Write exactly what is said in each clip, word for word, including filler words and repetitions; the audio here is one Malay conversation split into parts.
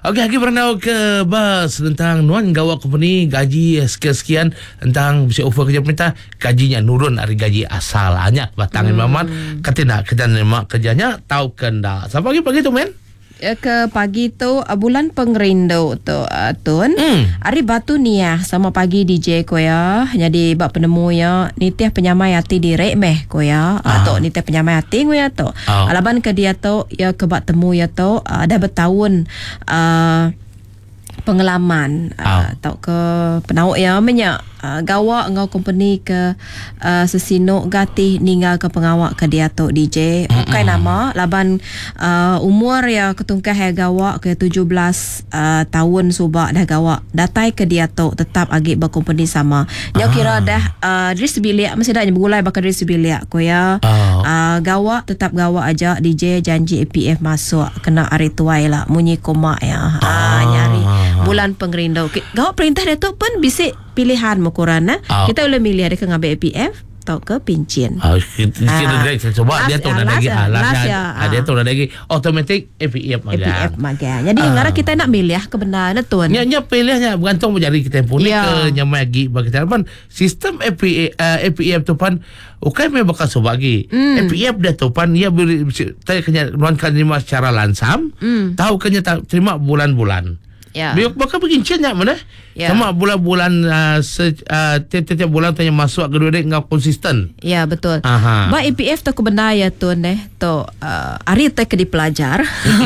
Okey, lagi berenau ke bas tentang nuan gawa company gaji sekian-sekian tentang bisa offer kerja pemerintah, gajinya nurun dari gaji asal. Hanya batangan hmm. mamat kata nak kerja nerima kerjanya tahu kena. Sampai pagi-pagi tu men. Ke pagi tu uh, bulan Pengerindo tu uh, Tun hmm. Ari batu niah sama pagi D J ko ya. Jadi bak penemu ya nitih penyamai hati direk meh ko ya. Atau nitih penyamai hati ko ya tu. Oh. Alaban ke dia tu ya ke bak temu ya tu uh, dah bertahun uh, pengalaman oh. uh, tau ke penau ya menyak uh, gawa ngau company ke uh, sesino gati ninggal ke pengawak ke dia tu D J bukan nama laban uh, umur ya ketungkah ya gawa ke tujuh belas uh, tahun subak dah gawa datai ke dia tu tetap agi berkompani sama nya ah. kira dah uh, dari sebilik masih dah bergulai bakal dari sebilik ko ya oh. uh, gawa tetap gawa aja D J janji A P F masuk kena hari tuai lah munyi koma ya ah. uh, nyari bulan Pengerindo. Gawa perintah dia tu pun bisik pilihan mukuran nah. Oh. Kita boleh milih ada ke ngambil A P F atau ke pincin. Oh, kita kita coba dia tu nak lagi alas dia tu nak lagi automatic A P F maga. A P F maga. Jadi uh. ngara kita nak milih kebenaran tuan. Nya nya pilihnya bergantung menjadi kita pun yeah. ke nya magi bagi kita pun sistem A P F uh, A P F tu pun ukai me bakal sobagi. Mm. A P F dia tu pun ia tanya kena nuankan terima secara langsam. Mm. Tahu kena terima bulan-bulan. Ya. Biar bakal begini cakap mana? Ya. Sama bulan-bulan uh, se, uh, tiap-tiap bulan tanya masuk kedua dia ngau konsisten. Ya betul. Aha. Ba A P F tu kebenar ya tu neh tu uh, hari tu ke dipelajar.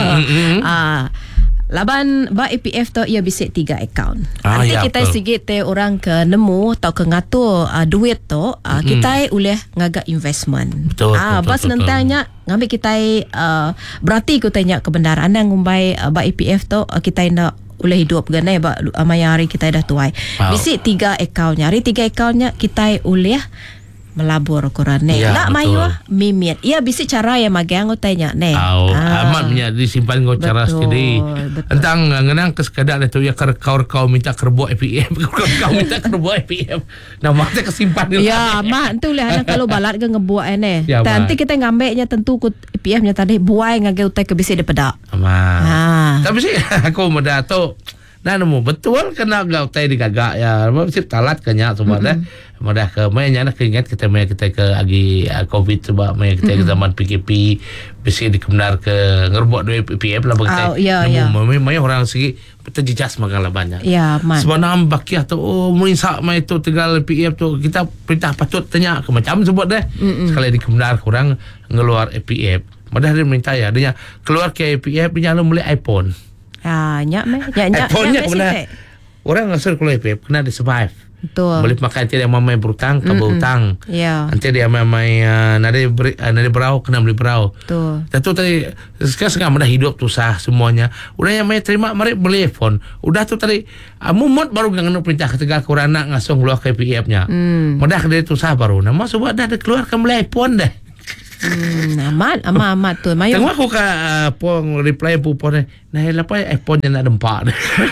Ah laban ba A P F tu ia bisik tiga akaun. Ah, nanti ya, kita betul. Sikit te orang ke nemu atau ke ngatur uh, duit tu uh, mm-hmm. kita boleh ngagak investment. Betul. Ah bas nentanya ngambil kita uh, berarti ku tanya kebenaran yang ngumbai uh, ba A P F tu uh, kita nak boleh hidup ganai ba amai hari kita dah tuai. Wow. Bisik tiga akaunnya. Hari tiga akaunnya kita boleh melabur Quran ne. Ya, nak mayu mimit. Ia bisik cara yang magang tanya ne. Oh, ah. amatnya disimpan ngau cara sendiri. Tentang ngenang ke sekadar tu ya kau-kau minta kerbo A P F. Kau minta kerbo A P F. Nama kita kesimpan ni. Ya, mak tu lah kalau balat ke ngebuat ne. Ya, nanti kita ngambilnya tentu ku A P F nya tadi buai ngagau utai ke bisik depada. Ha. Tapi sih aku muda tu nah nemu betul kena gau tai digagak ya. Mesti talat kenya semua dah. Mudah ke mainnya nak ingat kita main kita ke agi uh, COVID sebab main kita ke zaman P K P besi dikebenar ke ngerbok duit P P F lah bagi oh, ya, ya. Main main orang segi terjejas magalah banyak. Ya, man. Sebab nam bakiah tu oh merinsak main tu tinggal P F tu kita perintah patut tanya ke macam sebut dah. Mm-mm. Sekali dikebenar kurang ngeluar A P F. Mudah dia minta ya dia keluar ke A P F dia lalu beli iPhone. Ah, nyak meh. Nyak nyak. iPhone-nya kena orang ngasal keluar A P F kena di survive. Betul. Boleh makan nanti dia mamai berutang ke berutang. Ya. Nanti dia mamai uh, nade beri, uh, nade berau kena beli berau. Betul. Tentu tadi sekarang sudah hidup tu sah semuanya. Udah yang mai terima mari beli iPhone. Udah tu tadi uh, mumut baru nganu perintah ketegal kurang nak ngasong keluar ke P F nya. Hmm. Mudah dia tu sah baru. Nama sebab dah ada keluar ke beli iPhone dah. Hmm, amat, amat, amat tu. Mayu. Tengok aku ke uh, pong reply pupon ni. Nah, lepas iPhone yang nak dempak.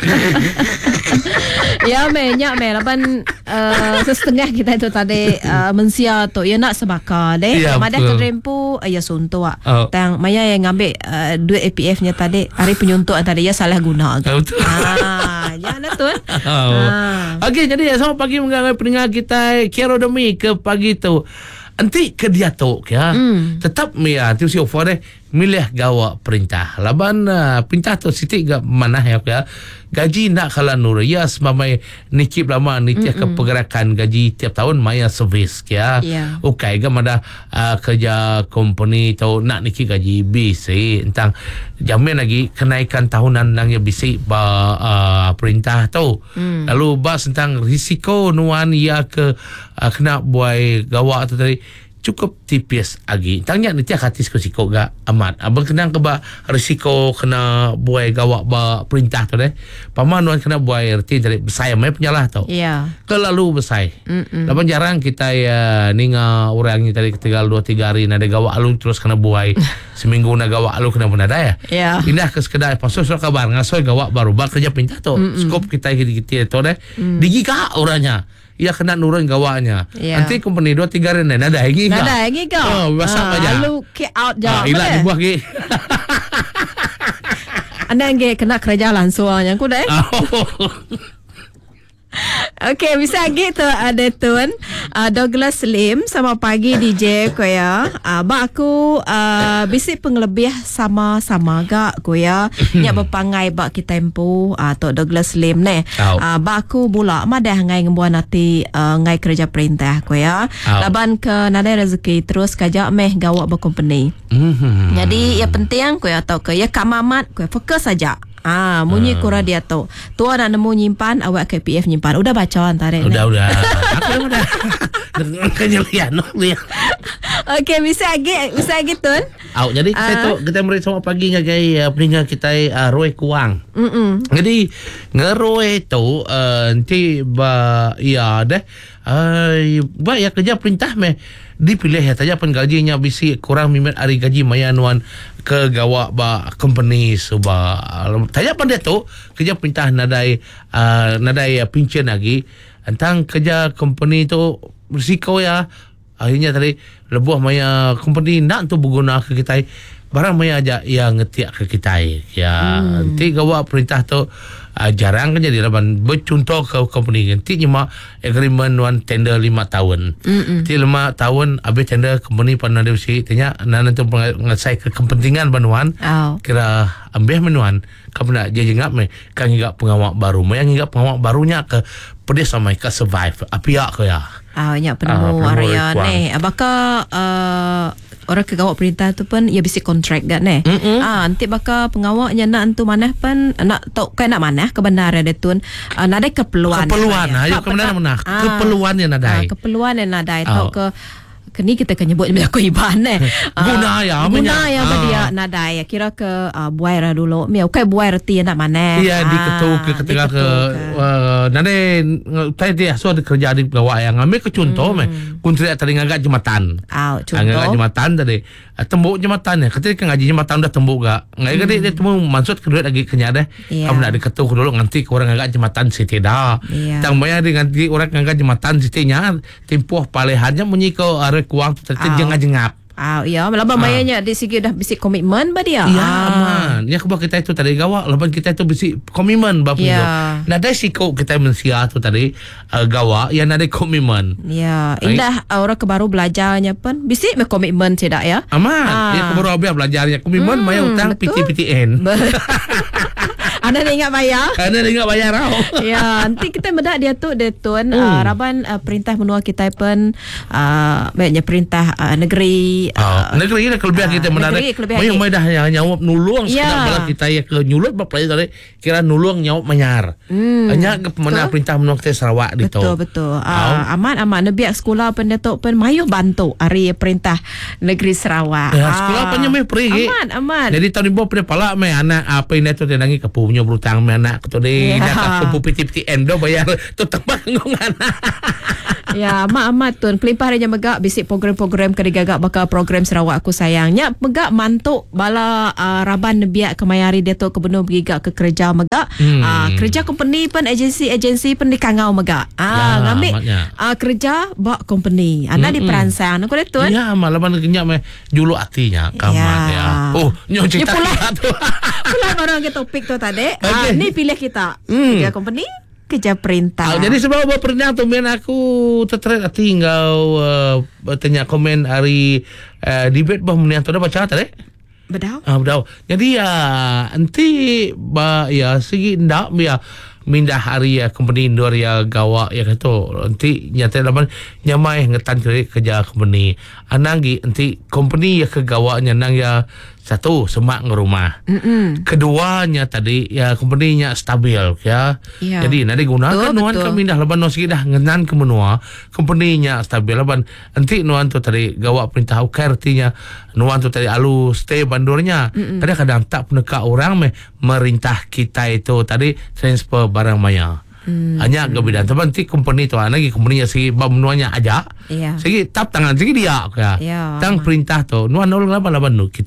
Ya, me, nyak me. Lapan uh, setengah kita itu tadi uh, mensia tu. Ya nak sebakar deh. Ya, Madah ke rempu, uh, ya suntuk. Oh. Tang Maya yang ngambil uh, duit A P F-nya tadi. Hari penyuntuk tadi, ya salah guna. Oh, betul. Ah, ya nak tu. Oh. Ah. Okey, jadi selamat pagi mengenai pendengar kita. Kerodemi ke pagi tu. Nanti ke dia tu ya. Mm. Tetap ya tu si offer deh milih gawa perintah. Laban uh, perintah tu sitik gak mana ya ya. Gaji nak kalau nur ya semamai nikip lama nikip ke pergerakan gaji tiap tahun maya servis ya. Yeah. Okey gak ada uh, kerja company tau nak nikip gaji B C tentang jamin lagi kenaikan tahunan nang ya bisi ba uh, perintah tu. Mm. Lalu bahas tentang risiko nuan ya ke uh, kena buai gawa tu tadi cukup tipis lagi. Tanya nanti hati siko-siko gak amat. Abang kenang ke ba risiko kena buai gawak ba perintah tu deh. Pamanuan kena buai erti dari besai mai penyalah tau. Iya. Terlalu besai. Lapan jarang kita ya ninga orangnya tadi ketinggal dua tiga hari nada gawak alung terus kena buai. Seminggu na gawak alung kena menada ya. Iya. Indah ke sekedar pasal surat kabar ngasoy gawak baru ba kerja perintah tu. Skop kita gitu tu deh. Digi ka orangnya. Ia kena nurun gawanya. Yeah. Nanti company dua tiga hari nada lagi ka. Nada lagi ka. Oh, basah aja. Lalu kick out je. Ah, ilah dibuah ke. Anda yang kena kerja langsung yang ku deh. Okey, bisa gitu ada tuan uh, Douglas Lim sama pagi D J ko ya. Uh, ba aku uh, bisi penglebih sama-sama gak ko ya. Nya berpangai ba kita tempo atau uh, Douglas Lim ne. Uh, ba aku bula madah ngai ngembuan nanti uh, ngai kerja perintah ko ya. Laban ke nada rezeki terus kajak meh gawak berkompeni. Mm-hmm. Jadi ya penting ko ya tau ke ya kamamat ko fokus saja. Ah, munyi uh. kura dia tu. Tu nak nemu nyimpan awak K P F nyimpan. Udah baca antara ni. Udah udah. Aku dah udah. Kanya lihat no lihat. Okey, bisa lagi, bisa lagi tun. Au, jadi uh. saya tu kita meri sama pagi ngagai uh, peningat kita uh, Roy Kuang. Mm. Jadi ngeroy tu uh, nanti ba ya deh. Ai, ba ya kerja perintah meh dipilih ya saja pen gajinya bisi kurang mimet hari gaji mayanuan ke gawak ba company suba. Tanya pada tu kerja perintah nadai uh, nadai uh, pincen lagi tentang kerja company tu risiko ya. Akhirnya tadi lebuh maya company nak tu berguna ke kita barang maya aja yang ngetiak ke kita ya. Hmm. Nanti gawak perintah tu uh, jarang kan jadi laban bercontoh ke company nanti cuma agreement wan tender lima tahun. Nanti lima tahun habis tender company pernah dia si tanya nan tu ngasai ke kepentingan banuan. Oh. Kira ambil menuan kamu nak jadi ngap me kan ngap pengawak baru maya ngap pengawak barunya ke pedes sama ke survive apiak ke ya. Ah, banyak penemu uh, area ni. Bakal uh, orang kegawak perintah tu pun ia bisi kontrak gak ni. Mm-hmm. Ah, nanti bakal pengawaknya nak entu manah pun nak tahu kan nak manah kebenaran dia tu. Uh, nak ada keperluan. Keperluan. Ayo kebenaran mana? Ah, keperluan yang ada. Ah, keperluan yang ada. Tahu ke kini kita kan nyebut aku iban eh. Guna ya. Guna ya dia nadai. Kira ke uh, buai ra dulu. Mi okay buai reti nak mana. Iya di ketuk ke ketika ke nade tadi dia so ada kerja di gawak yang ambil ke contoh meh. Kuntri tadi ngagak jembatan. Ah, contoh. Ngagak jembatan tadi. Tembuk jembatan ya. Ketika ngaji jembatan dah tembuk gak. Ngai gade dia temu maksud kedua lagi kenya deh. Kamu nak diketuk dulu nanti orang ngagak jembatan siti dah. Tang bayar dengan orang ngagak jembatan sitinya tempoh palehannya menyiko kuang tu terjengap-jengap. Ah, ya, melaba mayanya di segi dah bisi komitmen ba dia. Ya, aman. Ya kubah kita itu tadi gawak, lepas kita itu bisi komitmen bab itu. Nah, ada siko kita mensia tu tadi uh, gawak yang ada komitmen. Ya, indah right? Orang kebaru belajarnya pun bisi me komitmen tidak ya? Aman. Ah. Ya kebaru habis belajarnya komitmen hmm, maya utang P T P T N. Anda ingat bayar? Anda ingat bayar tau. Ya, nanti kita medak dia tu dia tuan hmm. uh, raban uh, perintah menua kita pun uh, banyak perintah uh, negeri uh, uh, negeri ni kelebihan uh, kita menarik. Mai mai dah nyawap nulung ya. Sekarang bala kita ya ke nyulut bapa tadi kira nulung nyawap manyar. Hmm. Hanya ke mana perintah menua kita Sarawak di tu. Betul betul. Uh, aman aman nebiak sekolah pun dia tu pun mayu bantu hari perintah negeri Sarawak. Ya, sekolah uh, punya mai pergi. Aman aman. Jadi tahun ibu pada pala mai anak apa ini tu dia nangi ke punya berutang anak tu dia dah ke P T P T N do bayar tu tembak ngongan. Ya, mak-mak tuan kelipah dia megak bisik program-program kedigagak bakal program Sarawak aku sayangnya megak mantuk bala uh, raban nebiak kemayari dia tu kebenar bergigak ke kerja megak hmm. uh, kerja company pun agensi-agensi pun dikangau megak ah ya, ngambil uh, kerja bak company anak hmm, di peransang aku dia tuan ya malaban kenyak meh julu hatinya kamat ya, ya. Oh nyo cerita tu pula baru ke topik tu tadi okay. uh, ni pilih kita hmm. kerja company kerja perintah. Oh, jadi sebab apa perintah tu men aku tertarik tinggal uh, tanya komen hari uh, debate bah menian tu dah baca tadi. Bedau. Ah bedau. Jadi ya uh, nanti ba ya segi ndak ya mindah hari ya company Indor ya gawak ya kata nanti nyata laban nyamai ngetan kerja company anangi nanti company ya ke gawaknya nang ya satu semak ngerumah. Mm-mm. Keduanya tadi ya company-nya stabil ya. Yeah. Jadi nanti gunakan nuan kami dah leban no dah ngenan ke menua company-nya stabil leban nanti nuan tu tadi gawak perintah artinya nuan tu tadi alu stay bandurnya. Kadang-kadang tak peneka orang meh merintah kita itu tadi transfer barang maya. Hmm. Hanya kebidan tapi nanti company tu lagi company si bab menuanya aja. Yeah. Segi tap tangan segi dia ya. Yeah. Tang perintah tu nuan nol laban laban nu kita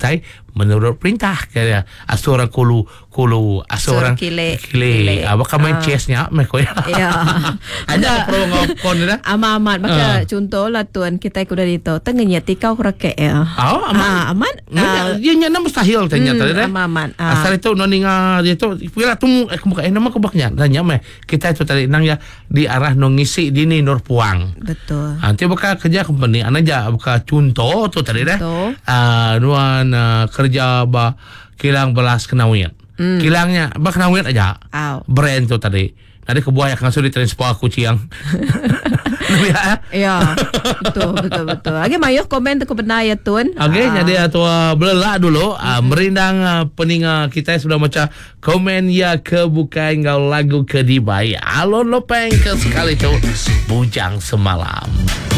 menurut perintah kaya asura kulu kulu asura kile kile apa main chessnya me ko ya ya ada pro ngopon dah amat maka contoh lah tuan kita kuda dito tengahnya tikau rake ya oh aman aman dia nyana mustahil ternyata dah aman asal itu noninga dia tu kira tu muka eh nama kebaknya tanya me kita itu tadi nang ya di arah nongisi dini Nur Puang betul nanti buka kerja company anaja buka contoh tu tadi dah ah nuan kerja ba kilang belas kenawin mm. kilangnya ba kenawin aja Ow. brand tu tadi nanti kebuaya kan sudah transport aku ciang ya ya betul betul betul lagi mayuh komen tu kebenar ya tuan okey uh. jadi tu uh, belela dulu uh, merindang uh, peninga kita sudah macam komen ya kebuka engkau lagu ke dibai alon lopeng ke sekali tu bujang semalam.